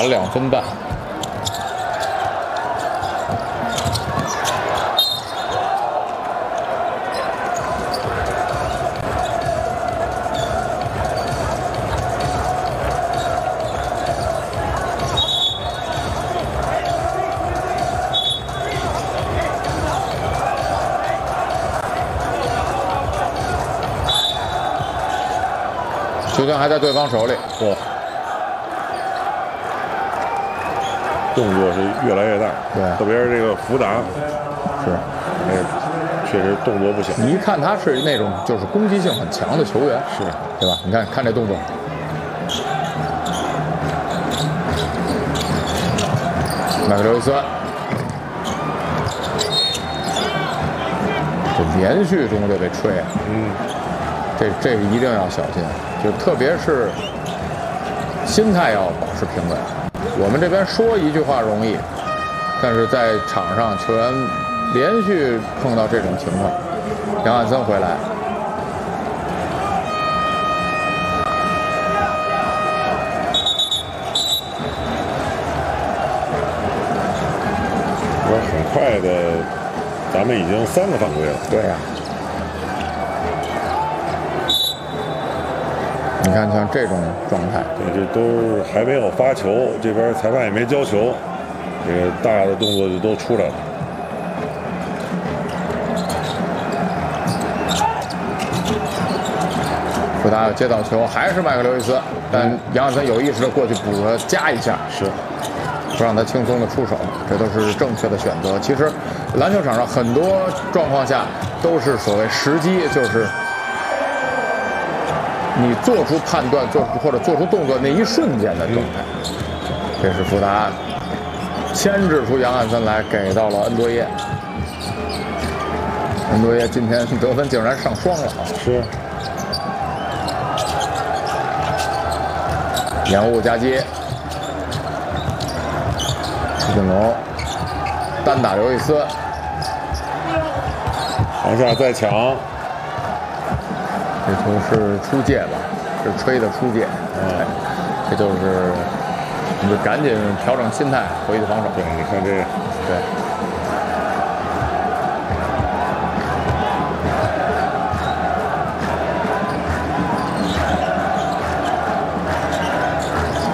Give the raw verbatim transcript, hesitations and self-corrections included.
了两分半。球权还在对方手里， 哇，动作是越来越大， 对， 特别是这个福达， 是， 哎，确实动作不小。 你一看他是那种就是攻击性很强的球员， 是， 对吧？你看看这动作，麦克刘易斯，这连续中就被吹了， 嗯， 这这个一定要小心。就特别是心态要保持平稳。我们这边说一句话容易，但是在场上球员连续碰到这种情况，杨汉森回来， 我很快的，咱们已经三个犯规了。 对呀、啊。你看，像这种状态， 对，这都还没有发球，这边裁判也没交球，这个大的动作就都出来了。 福达接到球，还是麦克刘易斯，但杨汉森有意识的过去补了加一下， 是， 不让他轻松的出手，这都是正确的选择。其实，篮球场上很多状况下都是所谓时机，就是。你做出判断，做或者做出动作那一瞬间的状态，这是福达牵制出杨汉森来，给到了恩多耶。恩多耶今天得分竟然上双了啊！ 是。 延误夹击，徐锦龙单打刘易斯， 往下再抢。 这球是出界吧？是吹的出界，哎，这就是你就赶紧调整心态，回去防守。 对，你看这个， 对。